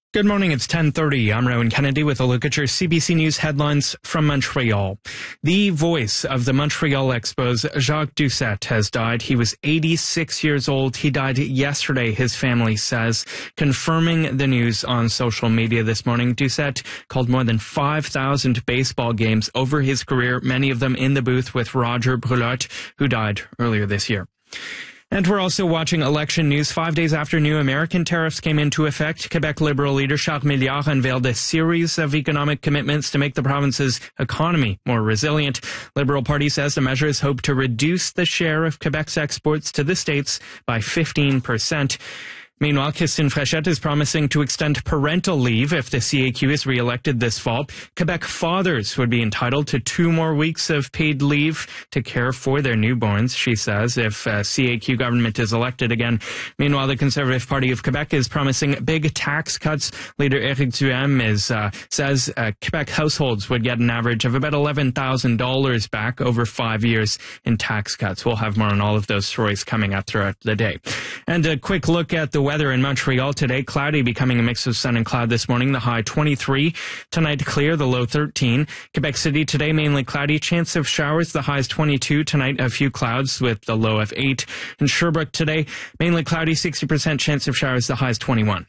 Good morning, it's 10:30. I'm Rowan Kennedy with a look at your CBC News headlines from Montreal. The voice of the Montreal Expos, Jacques Doucette, has died. He was 86 years old. He died yesterday, his family says, confirming the news on social media this morning. Doucette called more than 5,000 baseball games over his career, many of them in the booth with Roger Brulotte, who died earlier this year. And we're also watching election news. 5 days after new American tariffs came into effect, Quebec Liberal leader Charles Milliard unveiled a series of economic commitments to make the province's economy more resilient. Liberal Party says the measures hope to reduce the share of Quebec's exports to the states by 15%. Meanwhile, Christine Fréchette is promising to extend parental leave if the CAQ is re-elected this fall. Quebec fathers would be entitled to 2 more weeks of paid leave to care for their newborns, she says, if CAQ government is elected again. Meanwhile, the Conservative Party of Quebec is promising big tax cuts. Leader Éric Duhaime says Quebec households would get an average of about $11,000 back over 5 years in tax cuts. We'll have more on all of those stories coming up throughout the day. And a quick look at the weather in Montreal today. Cloudy, becoming a mix of sun and cloud this morning. The high 23. Tonight clear, the low 13. Quebec City today mainly cloudy. Chance of showers. The high is 22. Tonight a few clouds with the low of 8. In Sherbrooke today mainly cloudy. 60% chance of showers. The high is 21.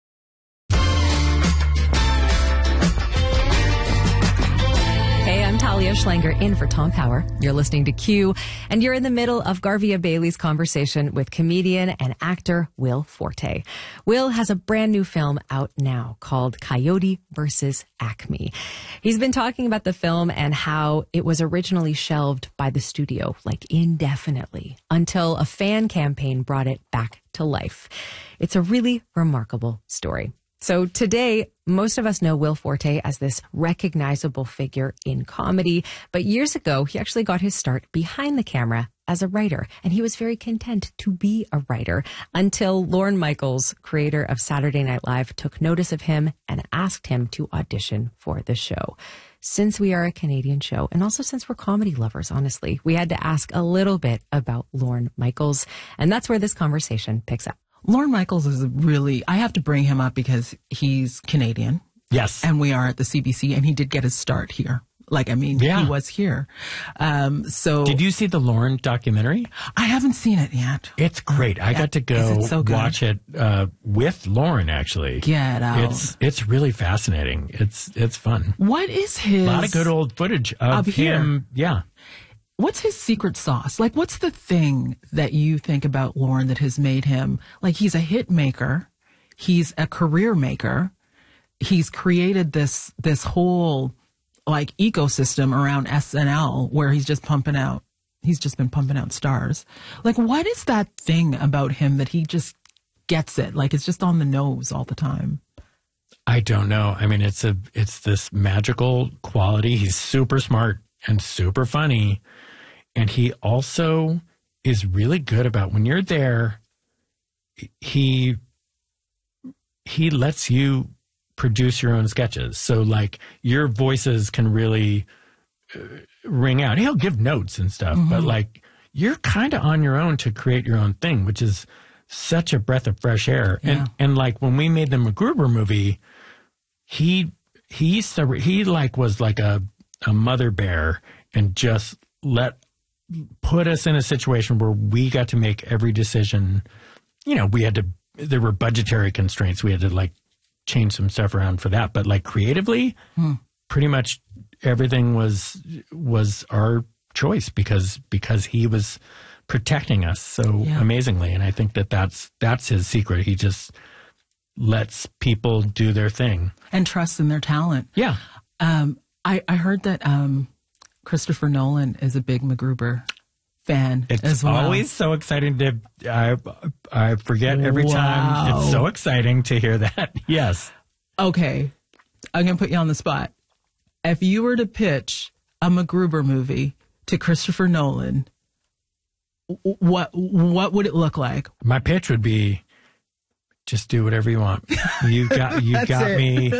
I'm Talia Schlanger in for Tom Power. You're listening to Q, and you're in the middle of Garvia Bailey's conversation with comedian and actor Will Forte. Will has a brand new film out now called Coyote vs. Acme. He's been talking about the film and how it was originally shelved by the studio, like indefinitely, until a fan campaign brought it back to life. It's a really remarkable story. So today, most of us know Will Forte as this recognizable figure in comedy, but years ago, he actually got his start behind the camera as a writer, and he was very content to be a writer until Lorne Michaels, creator of Saturday Night Live, took notice of him and asked him to audition for the show. Since we are a Canadian show, and also since we're comedy lovers, honestly, we had to ask a little bit about Lorne Michaels, and that's where this conversation picks up. Lorne Michaels is I have to bring him up because he's Canadian. Yes. And we are at the CBC, and he did get his start here. He was here. Did you see the Lorne documentary? I haven't seen it yet. It's great. I got to go watch it with Lorne, actually. Get out. It's really fascinating. It's fun. What is his... A lot of good old footage of him. Yeah. What's his secret sauce? What's the thing that you think about Lorne that has made him, he's a hit maker, he's a career maker, he's created this whole, ecosystem around SNL where he's just been pumping out stars. What is that thing about him that he just gets it? It's just on the nose all the time. I don't know. I mean, it's this magical quality. He's super smart and super funny. And he also is really good about when you're there, he lets you produce your own sketches. So your voices can really ring out. He'll give notes and stuff, but you're kind of on your own to create your own thing, which is such a breath of fresh air. Yeah. And when we made the MacGruber movie, he was like a mother bear and just put us in a situation where we got to make every decision. There were budgetary constraints. We had to change some stuff around for that. But creatively, pretty much everything was our choice because he was protecting us so amazingly. And I think that's his secret. He just lets people do their thing. And trusts in their talent. Yeah. I heard that Christopher Nolan is a big MacGruber fan as well. It's always so exciting I forget every time. It's so exciting to hear that. Yes. Okay. I'm going to put you on the spot. If you were to pitch a MacGruber movie to Christopher Nolan, what would it look like? My pitch would be just do whatever you want. You got me.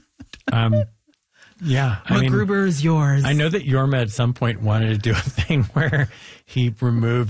Yeah. MacGruber is yours. I know that Yorma at some point wanted to do a thing where he removed